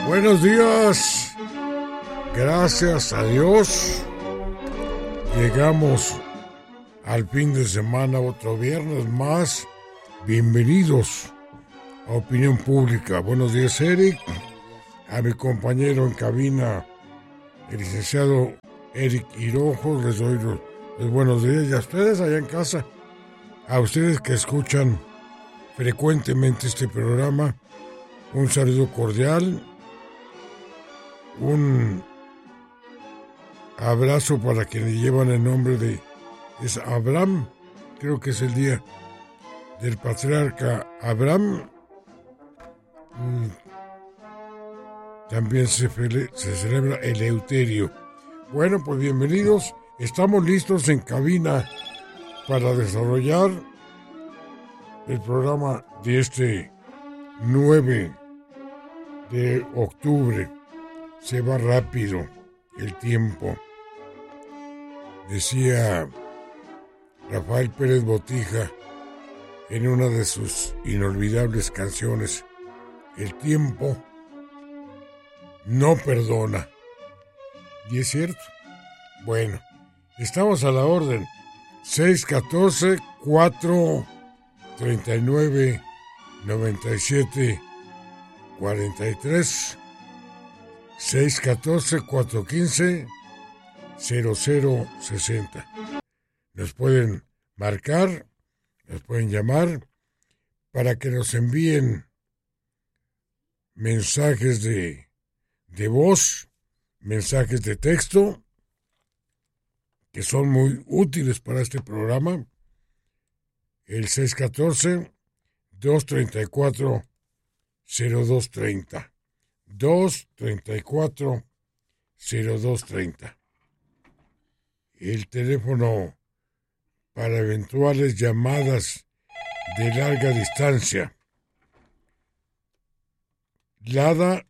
Buenos días. Gracias a Dios. Llegamos al fin de semana, otro viernes más. Bienvenidos a Opinión Pública. Buenos días, Eric. A mi compañero en cabina, el licenciado Eric Hirojo, les doy los buenos días. Y a ustedes allá en casa, a ustedes que escuchan frecuentemente este programa, un saludo cordial, un abrazo para quienes llevan el nombre de Abraham. Creo que es el día del patriarca Abraham. También se celebra el Eleuterio. Bueno, pues bienvenidos. Estamos listos en cabina para desarrollar el programa de este 9 de octubre. Se va rápido el tiempo. Decía Rafael Pérez Botija en una de sus inolvidables canciones: el tiempo no perdona. Y es cierto. Bueno, estamos a la orden. 614-439-9743. 614-415-0060. Nos pueden marcar, nos pueden llamar para que nos envíen mensajes de voz, mensajes de texto, que son muy útiles para este programa. El 614-234-0230. 234-0230. El teléfono para eventuales llamadas de larga distancia. LADA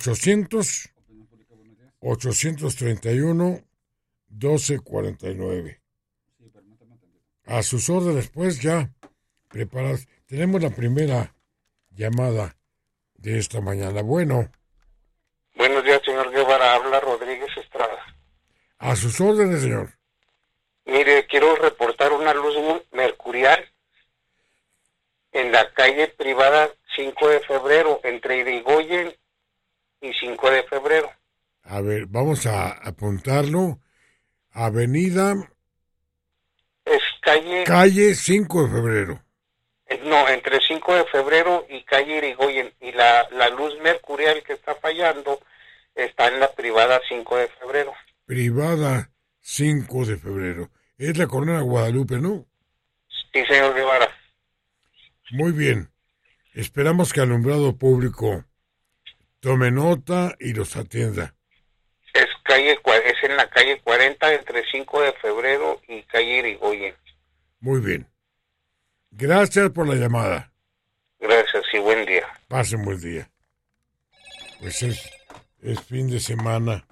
800-831-1249. A sus órdenes, pues, ya preparados. Tenemos la primera llamada de esta mañana. Bueno. Buenos días, señor Guevara. Habla Rodríguez Estrada. A sus órdenes, señor. Mire, quiero reportar una luz mercurial en la calle privada 5 de febrero, entre Irigoyen y 5 de febrero. A ver, vamos a apuntarlo. Avenida... Es Calle 5 de febrero. No, entre 5 de febrero y calle Irigoyen. Y la luz mercurial que está fallando está en la privada 5 de febrero. Privada 5 de febrero. Es la Colonia Guadalupe, ¿no? Sí, señor Guevara. Muy bien. Esperamos que Alumbrado Público tome nota y los atienda. Es en la calle 40, entre 5 de febrero y calle Irigoyen. Muy bien. Gracias por la llamada. Gracias y buen día. Pasen buen día. Pues es fin de semana.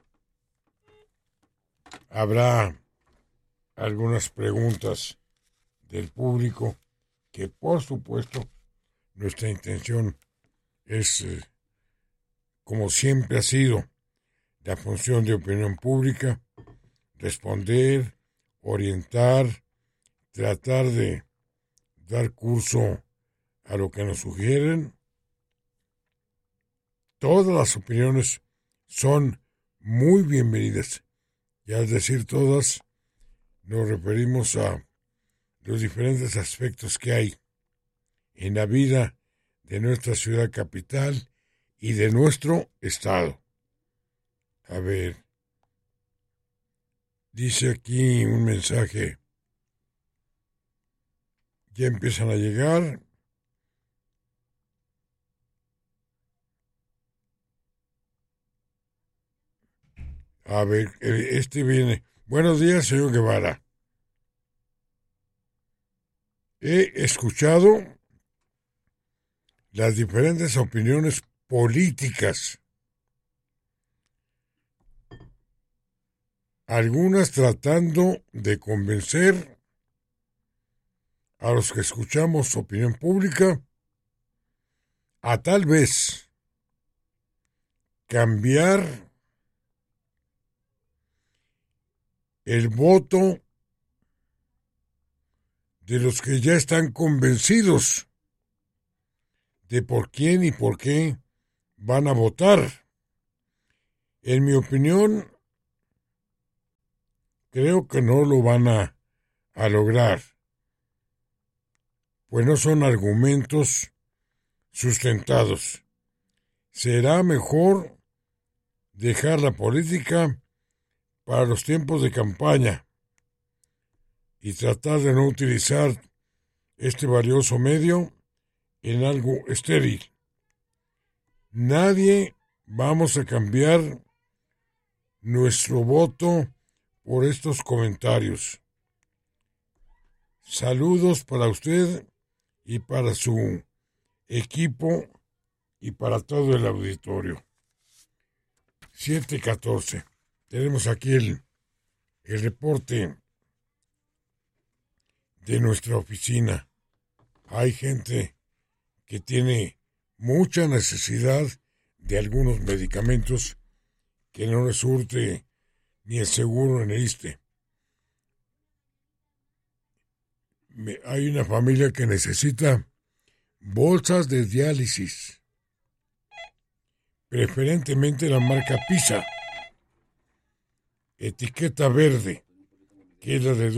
Habrá algunas preguntas del público que, por supuesto, nuestra intención es, como siempre ha sido, la función de opinión pública, responder, orientar, tratar de dar curso a lo que nos sugieren. Todas las opiniones son muy bienvenidas. Y al decir todas, nos referimos a los diferentes aspectos que hay en la vida de nuestra ciudad capital y de nuestro estado. A ver, dice aquí un mensaje. Ya empiezan a llegar. A ver, este viene. Buenos días, señor Guevara. He escuchado las diferentes opiniones políticas, algunas tratando de convencer a los que escuchamos opinión pública a tal vez cambiar el voto de los que ya están convencidos de por quién y por qué van a votar. En mi opinión, creo que no lo van a lograr, pues no son argumentos sustentados. Será mejor dejar la política para los tiempos de campaña y tratar de no utilizar este valioso medio en algo estéril. Nadie vamos a cambiar nuestro voto por estos comentarios. Saludos para usted y para su equipo y para todo el auditorio. 7:14. Tenemos aquí el reporte de nuestra oficina. Hay gente que tiene mucha necesidad de algunos medicamentos que no les surte ni el seguro en el ISSSTE. Hay una familia que necesita bolsas de diálisis, preferentemente la marca Pisa, etiqueta verde, que es la de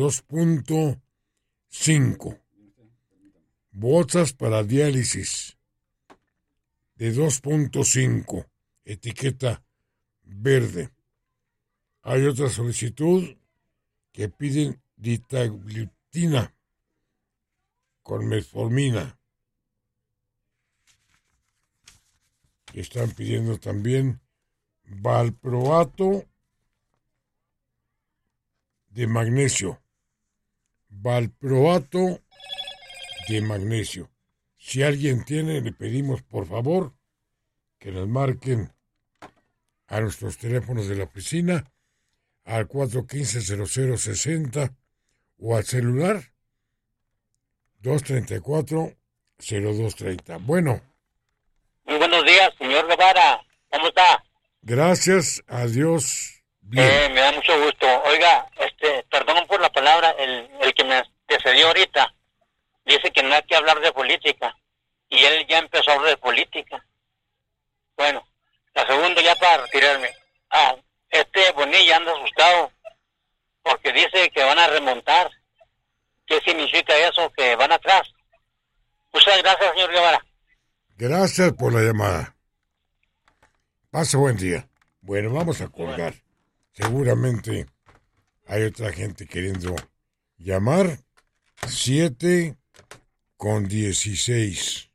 2.5. Bolsas para diálisis de 2.5, etiqueta verde. Hay otra solicitud que piden litagliptina con metformina. Están pidiendo también valproato de magnesio. Valproato de magnesio. Si alguien tiene, le pedimos por favor que nos marquen a nuestros teléfonos de la oficina al 415-0060 o al celular 234-0230. Bueno. Muy buenos días, señor Guevara. ¿Cómo está? Gracias a Dios. Bien. Me da mucho gusto. Oiga, perdón por la palabra, el que me antecedió ahorita dice que no hay que hablar de política y él ya empezó a hablar de política. Bueno, la segunda ya para retirarme. Bonilla anda asustado porque dice que van a remontar. ¿Qué significa eso? Que van atrás. Muchas gracias, señor Guevara. Gracias por la llamada. Pase buen día. Bueno, vamos a colgar. Seguramente hay otra gente queriendo llamar. 7:16.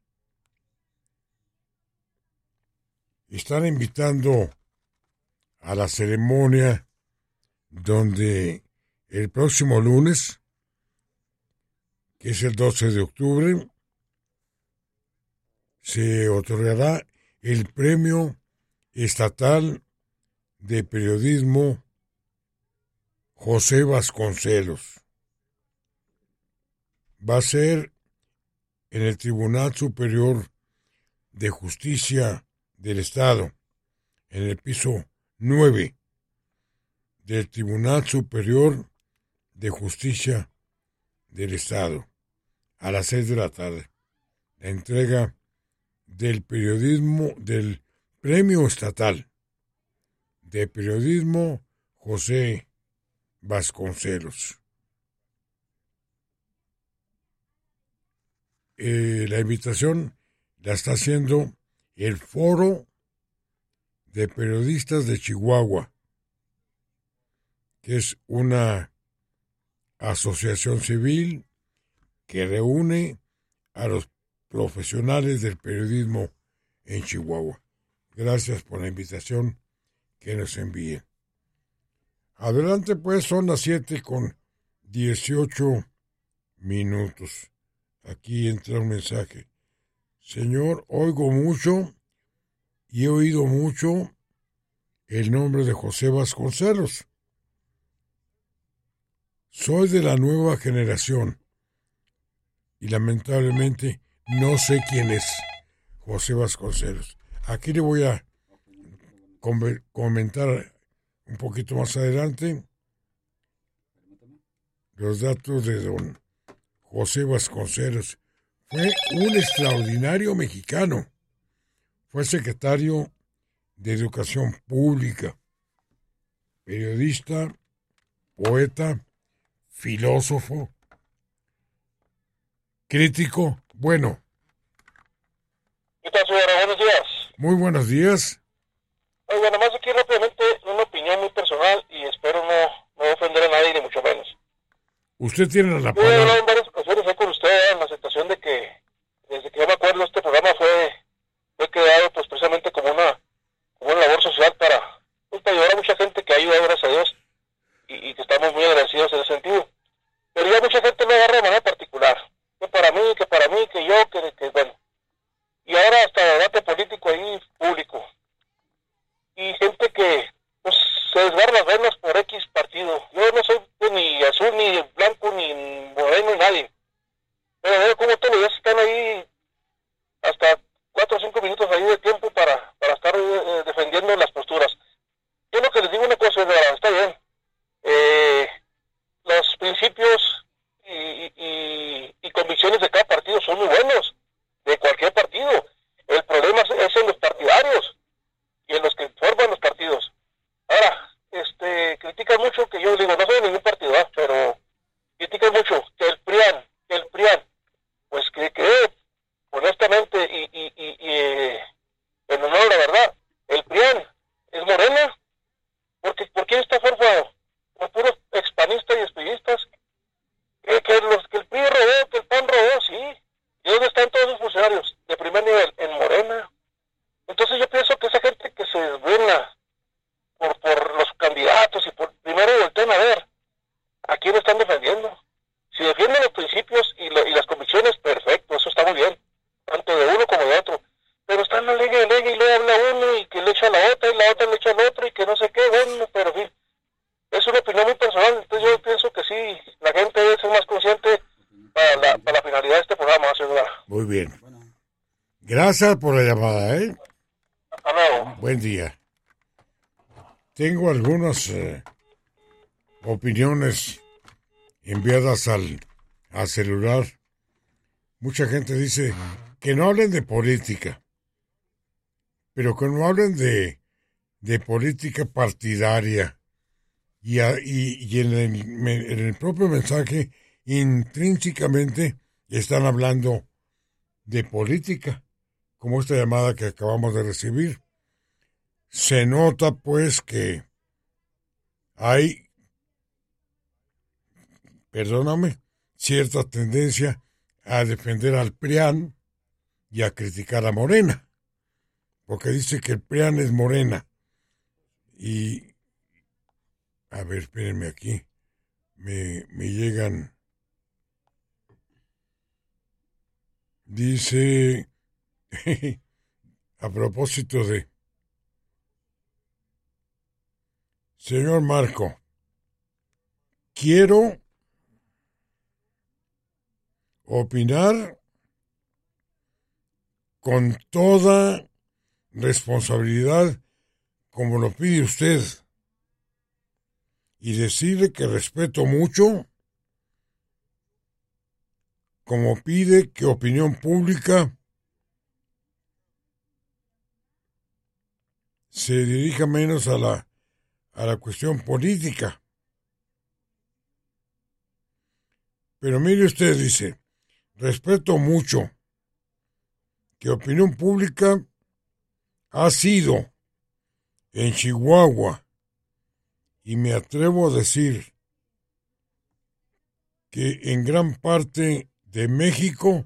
Están invitando a la ceremonia donde el próximo lunes, que es el 12 de octubre, se otorgará el Premio Estatal de Periodismo José Vasconcelos. Va a ser en el Tribunal Superior de Justicia del Estado, en el piso 9 del Tribunal Superior de Justicia del Estado, a las 6 de la tarde. La entrega del Premio Estatal de Periodismo José Vasconcelos. La invitación la está haciendo el Foro de Periodistas de Chihuahua, que es una asociación civil que reúne a los profesionales del periodismo en Chihuahua. Gracias por la invitación que nos envíen. Adelante, pues, son las 7:18. Aquí entra un mensaje. Señor, oigo mucho y he oído mucho el nombre de José Vasconcelos. Soy de la nueva generación y lamentablemente no sé quién es José Vasconcelos. Aquí le voy a comentar un poquito más adelante los datos de don José Vasconcelos. Fue un extraordinario mexicano. Fue secretario de Educación Pública, periodista, poeta, filósofo, crítico. Bueno. ¿Qué tal, señora? Buenos días. Muy buenos días. Oiga, nada más aquí rápidamente una opinión muy personal y espero no ofender a nadie, ni mucho menos. Usted tiene la Yo he hablado palabra. en varias ocasiones con usted en la situación de que, desde que yo me acuerdo, este programa fue creado pues precisamente como una labor social para ayudar a mucha gente que ha ayudado, gracias a Dios, y que estamos muy agradecidos en ese sentido. Pero ya mucha gente me agarra de manera particular. Que para mí, que yo, que bueno. Y ahora hasta debate político ahí público. Y gente que pues se desgarra las venas por X partido. Yo no soy pues, ni azul, ni blanco, ni moreno, ni nadie. Pero veo como todos los días están ahí hasta 4 o 5 minutos ahí de tiempo para estar defendiendo las posturas. Yo lo que les digo una cosa, de verdad, está bien. Los principios y convicciones de cada partido son muy buenos, de cualquier partido. El problema es en los partidarios y en los que forman los partidos. Ahora, critican mucho que yo digo, no soy de ningún partido, pero critican mucho que el PRIAN, pues que honestamente en honor a la verdad, el PRIAN es Morena, porque ¿por quién está formado? Por puros expanistas y expriistas, que el PRI robó, que el PAN robó, sí. ¿Y dónde están todos los funcionarios de primer nivel? En Morena. Entonces yo pienso que esa gente que se desvela por los candidatos y primero voltean a ver a quién están defendiendo. Si defienden los principios y las convicciones, perfecto, eso está muy bien, tanto de uno como de otro. Pero están alegue y luego habla uno y que le echa a la otra y la otra le echa al otro y que no sé qué, bueno, pero en fin. Es una opinión muy personal, entonces yo pienso que sí, la gente debe ser más consciente para la finalidad de este programa, señora. Muy bien. Gracias por la llamada, ¿eh? Hasta luego. Buen día. Tengo algunas opiniones enviadas al celular. Mucha gente dice que no hablen de política, pero que no hablen de política partidaria. Y en el propio mensaje, intrínsecamente, están hablando de política, como esta llamada que acabamos de recibir. Se nota, pues, que hay, cierta tendencia a defender al PRIAN y a criticar a Morena, porque dice que el PRIAN es Morena. Y a ver, espérenme aquí. Me llegan. Dice, a propósito de... Señor Marco, quiero opinar con toda responsabilidad, como lo pide usted, y decirle que respeto mucho, como pide que opinión pública se dirija menos a la cuestión política. Pero mire usted, dice, respeto mucho que opinión pública ha sido en Chihuahua, y me atrevo a decir que en gran parte de México,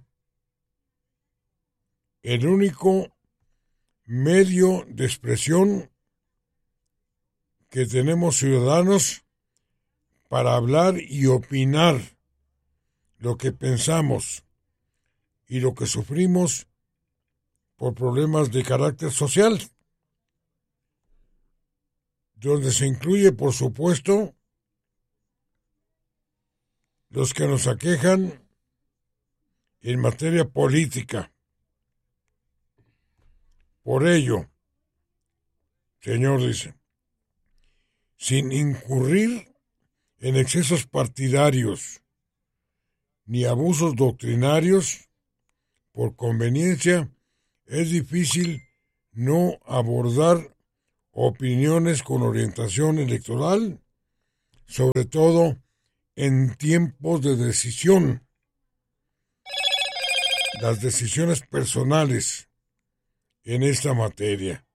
el único medio de expresión que tenemos ciudadanos para hablar y opinar lo que pensamos y lo que sufrimos por problemas de carácter social, donde se incluye, por supuesto, los que nos aquejan en materia política. Por ello, señor, dice, sin incurrir en excesos partidarios ni abusos doctrinarios, por conveniencia, es difícil no abordar opiniones con orientación electoral, sobre todo en tiempos de decisión. Las decisiones personales en esta materia.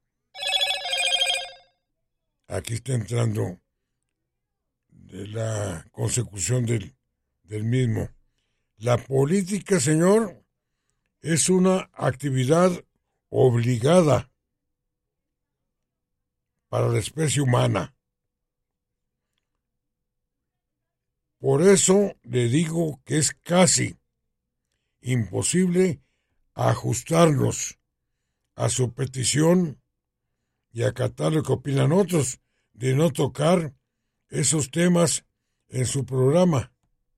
Aquí está entrando la consecución del mismo. La política, señor, es una actividad obligada para la especie humana. Por eso le digo que es casi imposible ajustarnos a su petición y acatar lo que opinan otros de no tocar esos temas en su programa.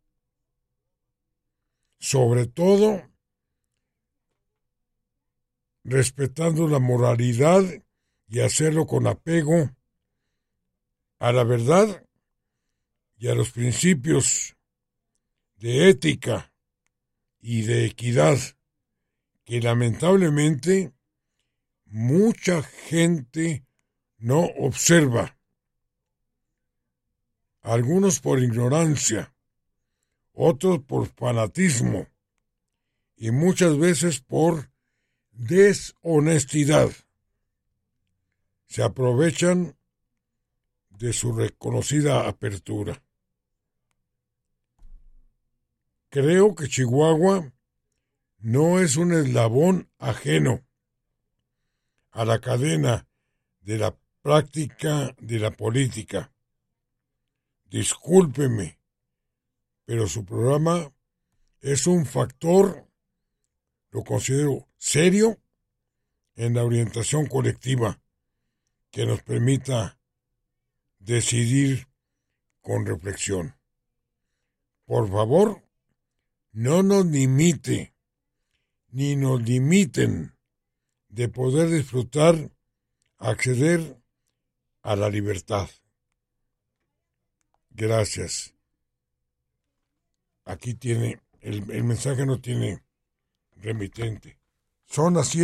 Sobre todo, respetando la moralidad y hacerlo con apego a la verdad y a los principios de ética y de equidad que lamentablemente mucha gente no observa. Algunos por ignorancia, otros por fanatismo y muchas veces por deshonestidad. Se aprovechan de su reconocida apertura. Creo que Chihuahua no es un eslabón ajeno a la cadena de la práctica de la política. Discúlpeme, pero su programa es un factor, lo considero serio, en la orientación colectiva que nos permita decidir con reflexión. Por favor, no nos limite, ni nos limiten de poder disfrutar, acceder a la libertad. Gracias. Aquí tiene, el mensaje no tiene remitente. Son las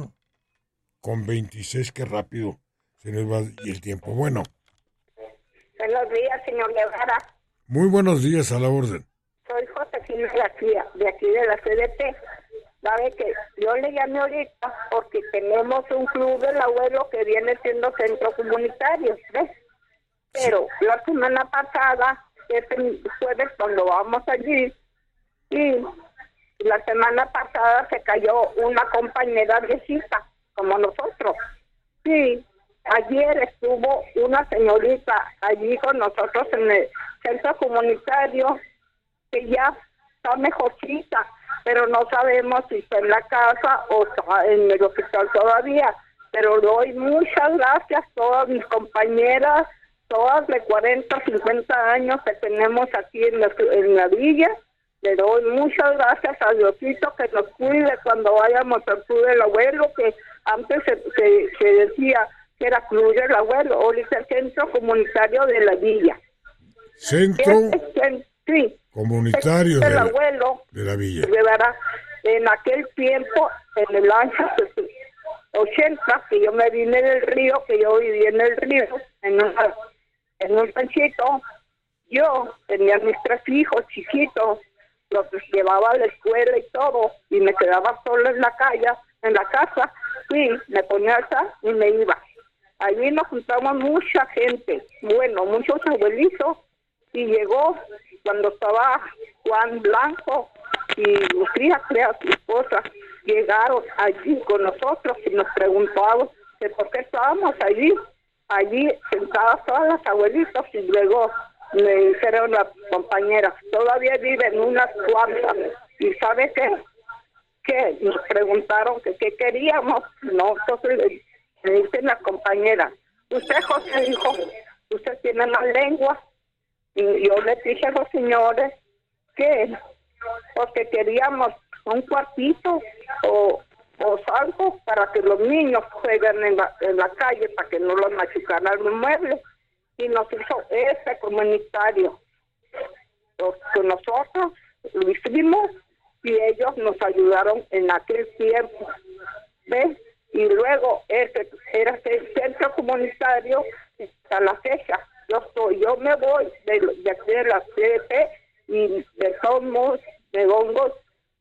7:26, qué rápido se nos va el tiempo. Bueno. Buenos días, señor Guevara. Muy buenos días, a la orden. Soy Josefina García, de aquí de la CDT. Sabe que yo le llamé ahorita porque tenemos un club del abuelo que viene siendo centro comunitario, ¿ves? Pero la semana pasada, este jueves cuando vamos allí, y la semana pasada se cayó una compañera viejita, como nosotros. Sí, ayer estuvo una señorita allí con nosotros en el centro comunitario, que ya está mejorcita, pero no sabemos si está en la casa o está en el hospital todavía. Pero doy muchas gracias a todas mis compañeras, todas de 40, 50 años que tenemos aquí en la villa. Le doy muchas gracias a Diosito que nos cuide cuando vayamos al club del abuelo, que antes se decía que era club del abuelo, ahorita el centro comunitario de la villa. Centro sí, comunitario del abuelo de la villa. De verdad, en aquel tiempo, en el año 80, que yo me vine del río, que yo viví en el río, en un ranchito, yo tenía mis 3 hijos chiquitos, los llevaba a la escuela y todo, y me quedaba sola en la casa, y me ponía alta y me iba. Allí nos juntamos mucha gente, bueno, muchos abuelitos, y llegó cuando estaba Juan Blanco y Lucía, su esposa, llegaron allí con nosotros y nos preguntaban que por qué estábamos allí sentadas todas las abuelitas, y luego me dijeron las compañeras, todavía viven unas cuantas, y ¿sabe qué? Que nos preguntaron que qué queríamos. No, entonces le dicen las compañeras, usted, José, dijo, usted tiene la lengua. Y yo le dije a los señores que porque queríamos un cuartito o o algo para que los niños jueguen en la calle, para que no los machucaran los muebles. Y nos hizo ese comunitario. Con nosotros lo hicimos y ellos nos ayudaron en aquel tiempo. ¿Ves? Y luego era el centro comunitario hasta la fecha. Yo me voy de aquí de la CDP y de Somos, de Hongos,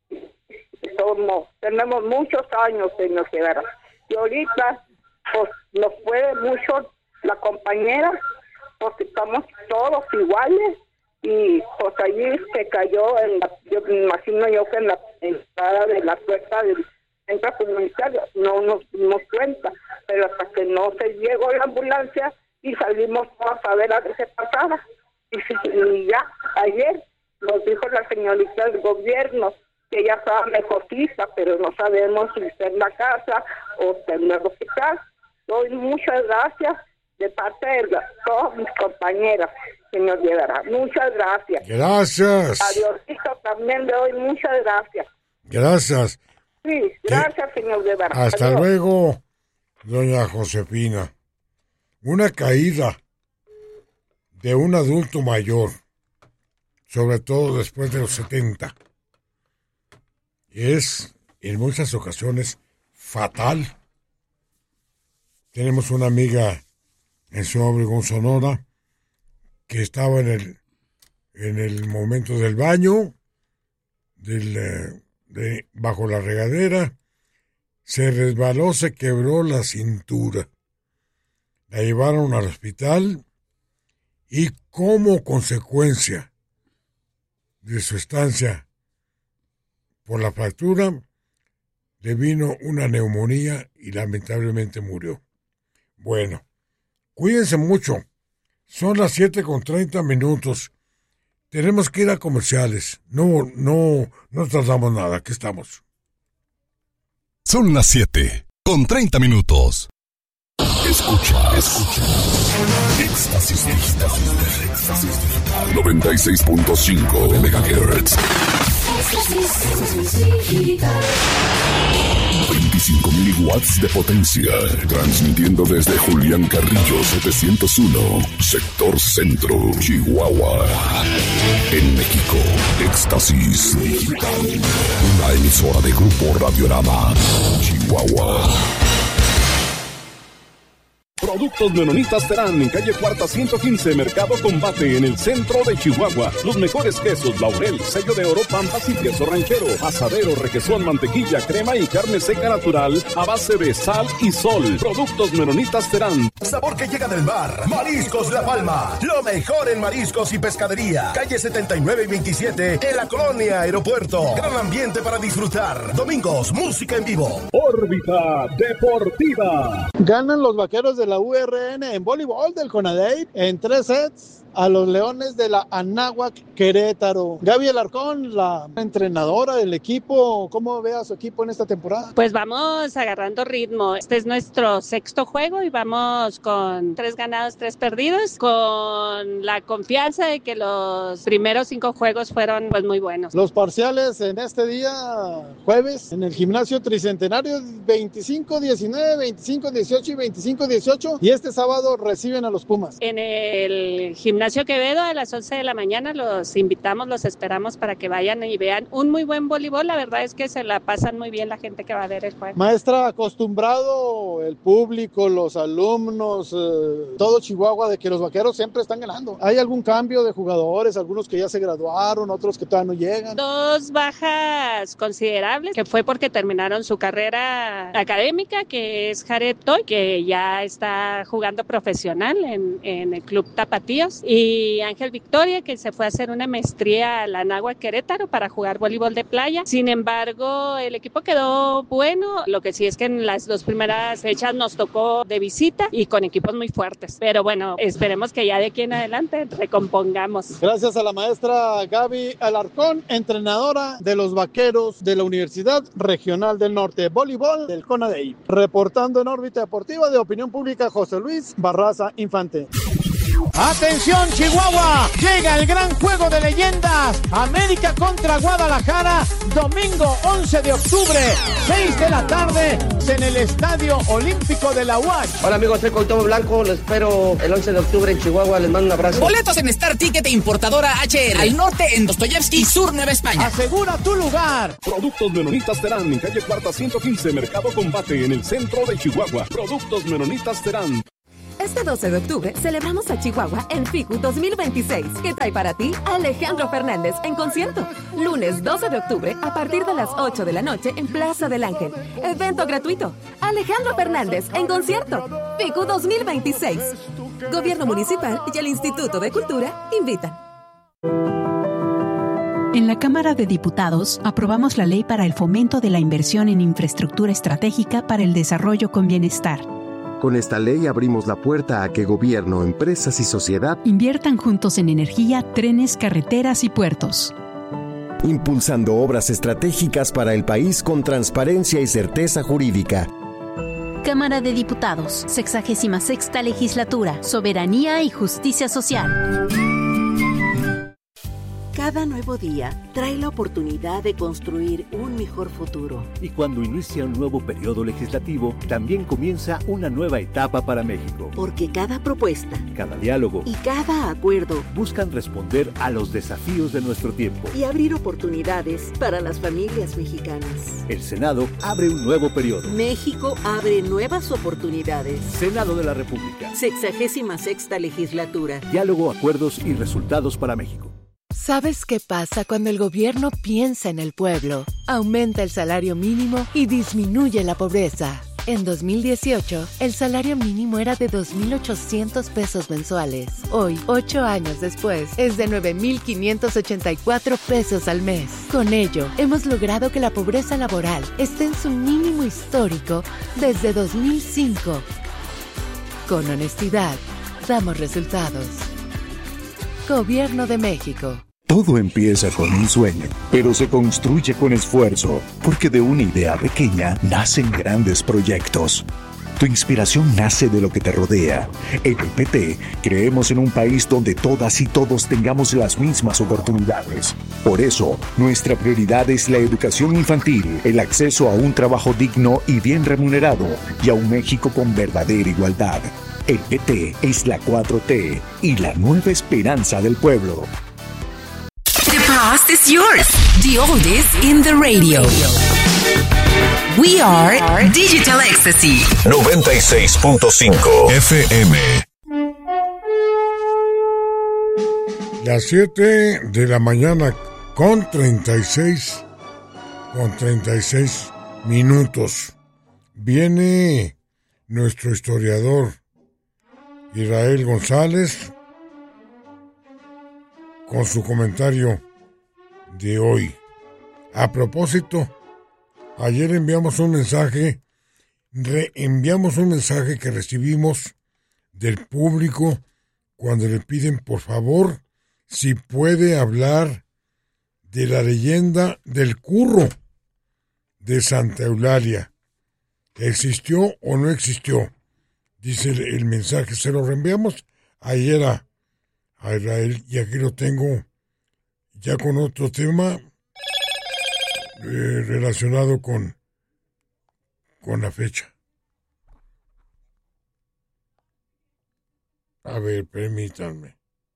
tenemos muchos años, señor Guevara. Y ahorita pues nos puede mucho la compañera, porque estamos todos iguales, y pues allí se cayó, yo me imagino yo que en la entrada de la puerta del centro comunitario, no nos dimos cuenta, pero hasta que no se llegó la ambulancia y salimos todos a ver a qué se pasaba. Y ya ayer nos dijo la señorita del gobierno que ella estaba mejorcita, pero no sabemos si está en la casa o está en el hospital. Doy muchas gracias de parte de todas mis compañeras, señor Guevara. Muchas gracias. Gracias. A Diosito también le doy muchas gracias. Gracias. Sí, gracias, señor Guevara. Hasta Adiós. luego, doña Josefina. Una caída de un adulto mayor, sobre todo después de los 70, es en muchas ocasiones fatal. Tenemos una amiga en Ciudad Obregón, Sonora, que estaba en el momento del baño, bajo la regadera, se resbaló, se quebró la cintura. La llevaron al hospital y como consecuencia de su estancia por la fractura, le vino una neumonía y lamentablemente murió. Bueno, cuídense mucho. Son las 7:30. Tenemos que ir a comerciales. No tardamos nada. Aquí estamos. Son las 7:30. Escucha. Éxtasis Digital. 96.5 MHz. 25.000 watts de potencia. Transmitiendo desde Julián Carrillo 701, sector centro, Chihuahua. En México, Éxtasis Digital. Una emisora de Grupo Radiorama, Chihuahua. Productos Menonitas Terán, en calle Cuarta 115, Mercado Combate, en el centro de Chihuahua. Los mejores quesos, Laurel, Sello de Oro, Pampas y queso ranchero. Asadero, requesón, mantequilla, crema y carne seca natural a base de sal y sol. Productos Menonitas Terán. Sabor que llega del mar. Mariscos La Palma. Lo mejor en mariscos y pescadería. Calle 79 y 27, en la colonia Aeropuerto. Gran ambiente para disfrutar. Domingos, música en vivo. Órbita Deportiva. Ganan los Vaqueros de la URN en voleibol del CONADEIP en 3 sets a los Leones de la Anáhuac Querétaro. Gaby Alarcón, la entrenadora del equipo, ¿cómo ve a su equipo en esta temporada? Pues vamos agarrando ritmo. Este es nuestro 6º juego y vamos con 3 ganados, 3 perdidos, con la confianza de que los primeros 5 juegos fueron pues muy buenos. Los parciales en este día, jueves, en el gimnasio Tricentenario, 25-19, 25-18 y 25-18, y este sábado reciben a los Pumas. En el gimnasio Quevedo a las 11 de la mañana los invitamos, los esperamos para que vayan y vean un muy buen voleibol. La verdad es que se la pasan muy bien la gente que va a ver el juego. Maestra, acostumbrado el público, los alumnos, todo Chihuahua, de que los Vaqueros siempre están ganando. ¿Hay algún cambio de jugadores? Algunos que ya se graduaron, otros que todavía no llegan. 2 bajas considerables, que fue porque terminaron su carrera académica, que es Jared Toy, que ya está jugando profesional en el Club Tapatíos, y Ángel Victoria, que se fue a hacer una maestría a la Anáhuac Querétaro para jugar voleibol de playa. Sin embargo, el equipo quedó bueno. Lo que sí es que en las 2 primeras fechas nos tocó de visita y con equipos muy fuertes. Pero bueno, esperemos que ya de aquí en adelante recompongamos. Gracias a la maestra Gaby Alarcón, entrenadora de los Vaqueros de la Universidad Regional del Norte, voleibol del CONADEIP. Reportando en órbita deportiva de Opinión Pública, José Luis Barraza Infante. Atención Chihuahua, llega el gran juego de leyendas, América contra Guadalajara, domingo 11 de octubre, 6 de la tarde, en el Estadio Olímpico de la UAC. Hola amigos, soy Cuauhtémoc Blanco, los espero el 11 de octubre en Chihuahua, les mando un abrazo. Boletos en Star Ticket e Importadora HR, al norte en Dostoyevsky, sur Nueva España. Asegura tu lugar. Productos Menonitas Terán, en calle Cuarta 115, Mercado Combate, en el centro de Chihuahua. Productos Menonitas Terán. Este 12 de octubre celebramos a Chihuahua en FICU 2026, que trae para ti a Alejandro Fernández en concierto. Lunes 12 de octubre a partir de las 8 de la noche en Plaza del Ángel. Evento gratuito. Alejandro Fernández en concierto. FICU 2026. Gobierno Municipal y el Instituto de Cultura invitan. En la Cámara de Diputados aprobamos la ley para el fomento de la inversión en infraestructura estratégica para el desarrollo con bienestar. Con esta ley abrimos la puerta a que gobierno, empresas y sociedad inviertan juntos en energía, trenes, carreteras y puertos. Impulsando obras estratégicas para el país con transparencia y certeza jurídica. Cámara de Diputados, 66ª Legislatura, Soberanía y Justicia Social. Cada nuevo día trae la oportunidad de construir un mejor futuro. Y cuando inicia un nuevo periodo legislativo, también comienza una nueva etapa para México. Porque cada propuesta, cada diálogo y cada acuerdo buscan responder a los desafíos de nuestro tiempo y abrir oportunidades para las familias mexicanas. El Senado abre un nuevo periodo. México abre nuevas oportunidades. Senado de la República. 66ª Legislatura. Diálogo, acuerdos y resultados para México. ¿Sabes qué pasa cuando el gobierno piensa en el pueblo? Aumenta el salario mínimo y disminuye la pobreza. En 2018, el salario mínimo era de 2,800 pesos mensuales. Hoy, 8 años después, es de 9,584 pesos al mes. Con ello, hemos logrado que la pobreza laboral esté en su mínimo histórico desde 2005. Con honestidad, damos resultados. Gobierno de México. Todo empieza con un sueño, pero se construye con esfuerzo, porque de una idea pequeña nacen grandes proyectos. Tu inspiración nace de lo que te rodea. En el PT creemos en un país donde todas y todos tengamos las mismas oportunidades. Por eso, nuestra prioridad es la educación infantil, el acceso a un trabajo digno y bien remunerado, y a un México con verdadera igualdad. El PT es la 4T y la nueva esperanza del pueblo. The past is yours. The oldies in the radio. We are Digital Ecstasy. 96.5 FM. Las 7 de la mañana con 36 minutos. Viene nuestro historiador Israel González con su comentario de hoy. A propósito, ayer reenviamos un mensaje que recibimos del público cuando le piden por favor si puede hablar de la leyenda del curro de Santa Eulalia. ¿Existió o no existió? Dice el mensaje, se lo reenviamos ayer a Israel y aquí lo tengo ya con otro tema relacionado con la fecha. A ver, permítanme.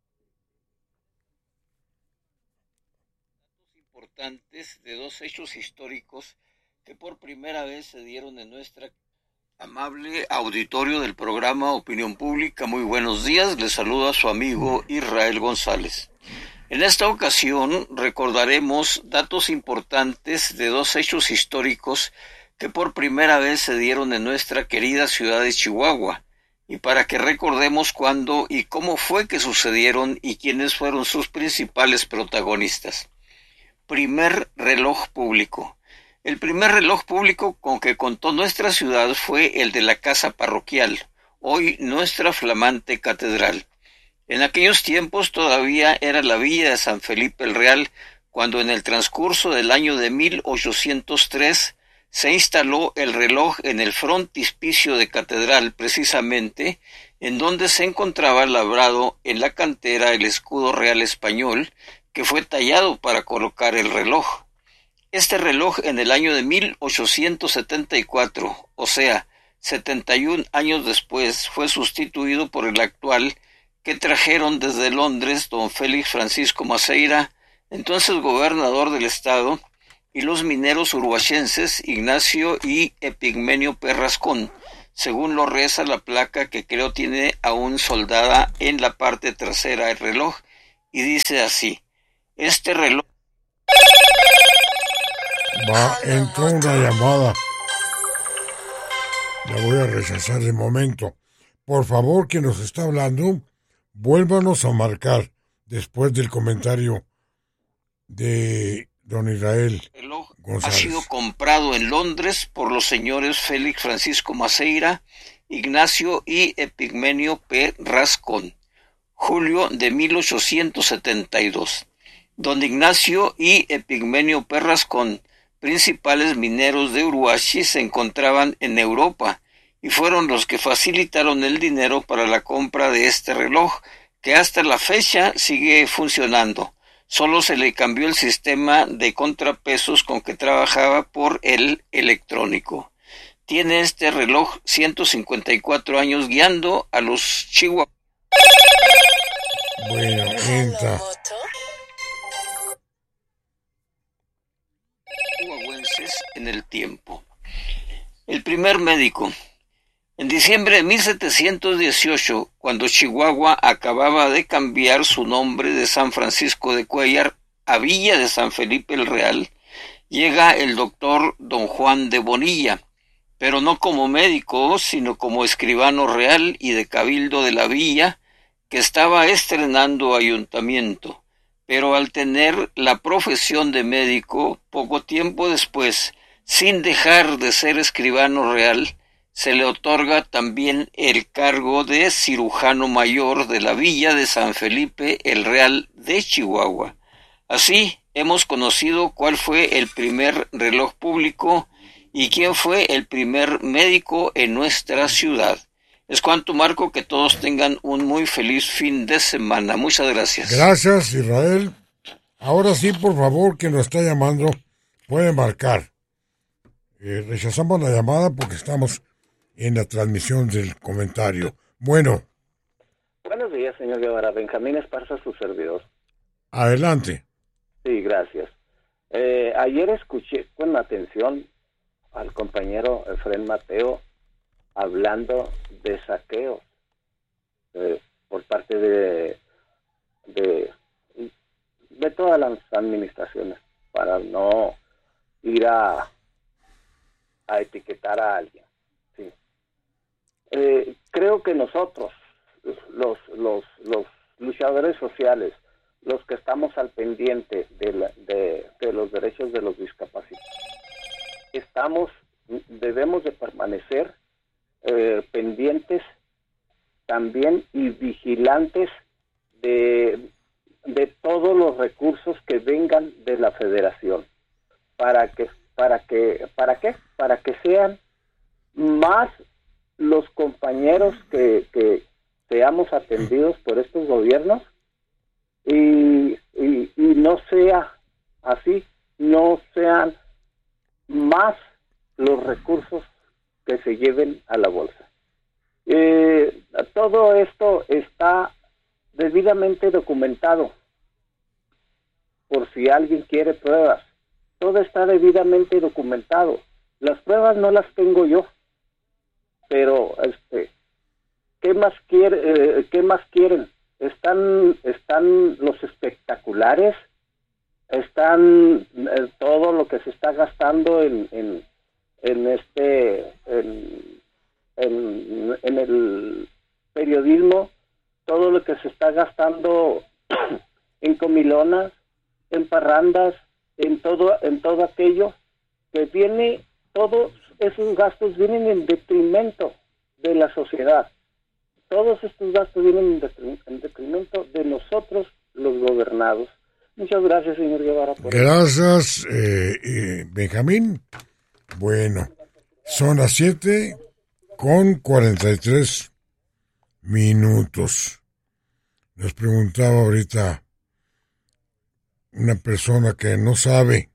Importantes de dos hechos históricos que por primera vez se dieron en nuestra amable auditorio del programa Opinión Pública. Muy buenos días, les saluda su amigo Israel González. En esta ocasión recordaremos datos importantes de dos hechos históricos que por primera vez se dieron en nuestra querida ciudad de Chihuahua, y para que recordemos cuándo y cómo fue que sucedieron y quiénes fueron sus principales protagonistas. Primer reloj público. El primer reloj público con que contó nuestra ciudad fue el de la casa parroquial, hoy nuestra flamante catedral. En aquellos tiempos todavía era la villa de San Felipe el Real, cuando en el transcurso del año de 1803 se instaló el reloj en el frontispicio de catedral, precisamente, en donde se encontraba labrado en la cantera el escudo real español, que fue tallado para colocar el reloj. Este reloj en el año de 1874, o sea, 71 años después, fue sustituido por el actual que trajeron desde Londres don Félix Francisco Maceira, entonces gobernador del estado, y los mineros uruguayenses Ignacio y Epigmenio Perrascón, según lo reza la placa que creo tiene aún soldada en la parte trasera del reloj, y dice así: este reloj... Entró una llamada. La voy a rechazar de momento. Por favor, quien nos está hablando, vuélvanos a marcar después del comentario de don Israel González. Ha sido comprado en Londres por los señores Félix Francisco Maceira, Ignacio y Epigmenio P. Rascón, julio de 1872. Don Ignacio y Epigmenio P. Rascón, principales mineros de Uruachi, se encontraban en Europa y fueron los que facilitaron el dinero para la compra de este reloj, que hasta la fecha sigue funcionando. Solo se le cambió el sistema de contrapesos con que trabajaba por el electrónico. Tiene este reloj 154 años guiando a los chihuahuenses. Bueno, entra. Chihuahuenses en el tiempo. El primer médico. En diciembre de 1718, cuando Chihuahua acababa de cambiar su nombre de San Francisco de Cuéllar a Villa de San Felipe el Real, llega el doctor don Juan de Bonilla, pero no como médico, sino como escribano real y de cabildo de la villa, que estaba estrenando ayuntamiento, pero al tener la profesión de médico, poco tiempo después, sin dejar de ser escribano real, se le otorga también el cargo de cirujano mayor de la villa de San Felipe el Real de Chihuahua. Así hemos conocido cuál fue el primer reloj público y quién fue el primer médico en nuestra ciudad. Es cuanto, Marco, que todos tengan un muy feliz fin de semana. Muchas gracias. Gracias, Israel. Ahora sí, por favor, quien nos está llamando puede marcar. Rechazamos la llamada porque estamos en la transmisión del comentario. Bueno. Buenos días, señor Guevara. Benjamín Esparza, su servidor. Adelante. Sí, gracias. Ayer escuché con atención al compañero Efrén Mateo hablando de saqueos por parte de todas las administraciones, para no ir a etiquetar a alguien. Sí. Creo que nosotros, los luchadores sociales, los que estamos al pendiente de los derechos de los discapacitados, debemos de permanecer pendientes también y vigilantes de todos los recursos que vengan de la federación, para que sean más los compañeros que seamos atendidos por estos gobiernos y no sea así, no sean más los recursos que se lleven a la bolsa. Todo esto está debidamente documentado, por si alguien quiere pruebas. Todo está debidamente documentado. Las pruebas no las tengo yo, pero ¿qué más quieren? Están los espectaculares, están todo lo que se está gastando en el periodismo, todo lo que se está gastando en comilonas, en parrandas, en todo aquello que viene. Todos esos gastos vienen en detrimento de la sociedad. Todos estos gastos vienen en detrimento de nosotros, los gobernados. Muchas gracias, señor Guevara. Gracias, Benjamín. Bueno, son las 7:43. Nos preguntaba ahorita una persona que no sabe,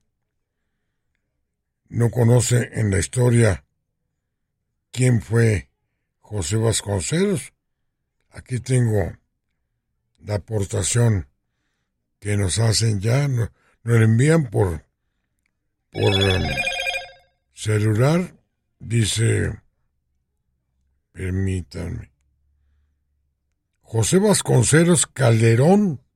no conoce en la historia quién fue José Vasconcelos. Aquí tengo la aportación que nos hacen ya, nos la envían por celular. Dice, permítanme, José Vasconcelos Calderón